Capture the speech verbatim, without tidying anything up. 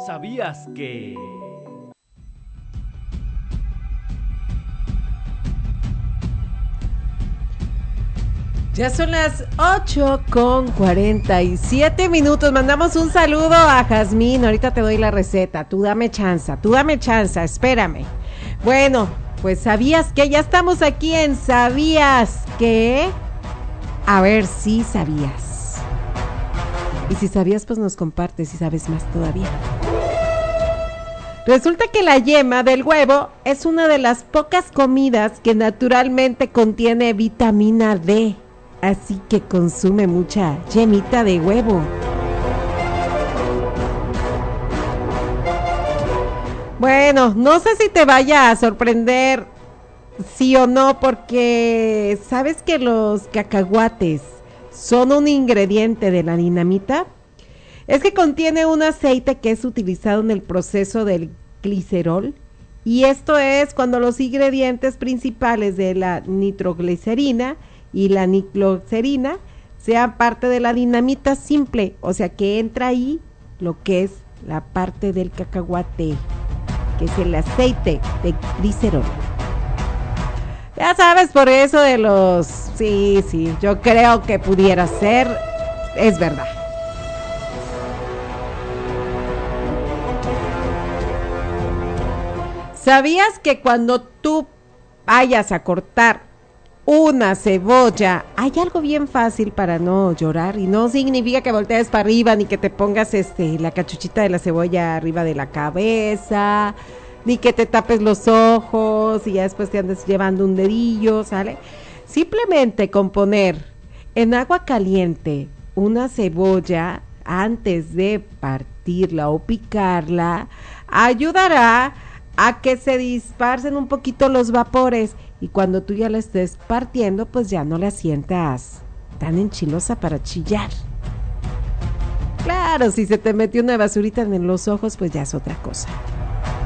¿Sabías que...? Ya son las ocho con cuarenta y siete minutos. Mandamos un saludo a Jazmín. Ahorita te doy la receta. Tú dame chanza, tú dame chanza, espérame. Bueno, pues ¿sabías que? Ya estamos aquí en ¿Sabías que? A ver si sabías. Y si sabías, pues nos compartes si sabes más todavía. Resulta que la yema del huevo es una de las pocas comidas que naturalmente contiene vitamina D. Así que consume mucha yemita de huevo. Bueno, no sé si te vaya a sorprender, sí o no, porque ¿sabes que los cacahuates son un ingrediente de la dinamita? Es que contiene un aceite que es utilizado en el proceso del glicerol, y esto es cuando los ingredientes principales de la nitroglicerina y la nitroglicerina sean parte de la dinamita simple, o sea que entra ahí lo que es la parte del cacahuate, que es el aceite de glicerol. Ya sabes, por eso de los... Sí, sí, yo creo que pudiera ser, es verdad. ¿Sabías que cuando tú vayas a cortar una cebolla, hay algo bien fácil para no llorar? Y no significa que voltees para arriba, ni que te pongas este la cachuchita de la cebolla arriba de la cabeza, ni que te tapes los ojos y ya después te andes llevando un dedillo, ¿sale? Simplemente con poner en agua caliente una cebolla antes de partirla o picarla, ayudará a que se dispersen un poquito los vapores, y cuando tú ya la estés partiendo, pues ya no la sientas tan enchilosa para chillar. Claro, si se te metió una basurita en los ojos, pues ya es otra cosa.